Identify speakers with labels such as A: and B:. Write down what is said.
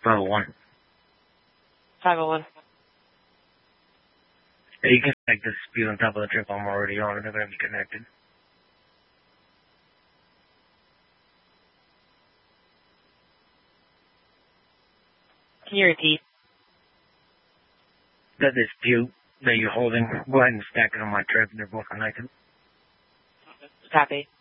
A: 501.
B: 501.
A: Yeah, you can stack this speed on top of the trip I'm already on, and they're going to be connected.
B: Can you repeat?
A: That dispute that you're holding, go ahead and stack it on my trip, and they're both connected.
B: Copy.